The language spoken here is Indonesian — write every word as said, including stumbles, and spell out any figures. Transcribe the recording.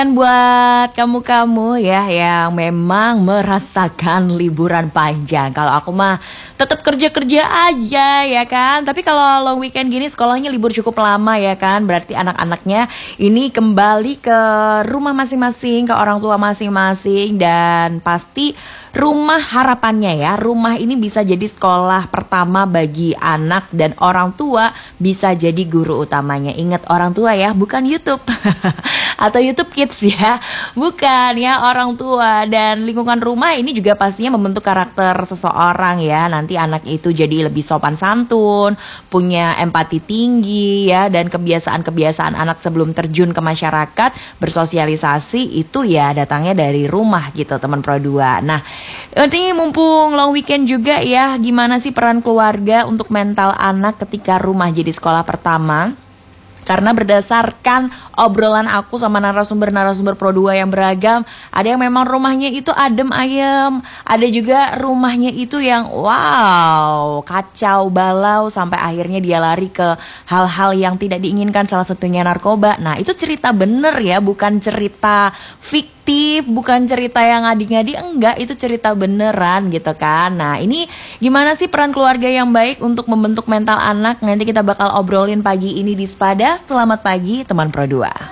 Dan buat kamu-kamu ya yang memang merasakan liburan panjang. Kalau aku mah tetap kerja-kerja aja ya kan. Tapi kalau long weekend gini sekolahnya libur cukup lama ya kan. Berarti anak-anaknya ini kembali ke rumah masing-masing, ke orang tua masing-masing. Dan pasti rumah harapannya ya, rumah ini bisa jadi sekolah pertama bagi anak dan orang tua bisa jadi guru utamanya. Ingat orang tua ya, bukan YouTube atau YouTube Kids ya, bukan ya, orang tua. Dan lingkungan rumah ini juga pastinya membentuk karakter seseorang ya. Nanti anak itu jadi lebih sopan santun, punya empati tinggi ya, dan kebiasaan-kebiasaan anak sebelum terjun ke masyarakat bersosialisasi itu ya datangnya dari rumah gitu teman Pro dua. Nah, ini mumpung long weekend juga ya, gimana sih peran keluarga untuk mental anak ketika rumah jadi sekolah pertama? Karena berdasarkan obrolan aku sama narasumber-narasumber Pro dua yang beragam, ada yang memang rumahnya itu adem ayem, ada juga rumahnya itu yang wow, kacau balau sampai akhirnya dia lari ke hal-hal yang tidak diinginkan, salah satunya narkoba. Nah, itu cerita bener ya, bukan cerita fiktif, bukan cerita yang ngadi-ngadi, enggak, itu cerita beneran gitu kan. Nah, ini gimana sih peran keluarga yang baik untuk membentuk mental anak? Nanti kita bakal obrolin pagi ini di Spada. Selamat pagi teman Pro dua.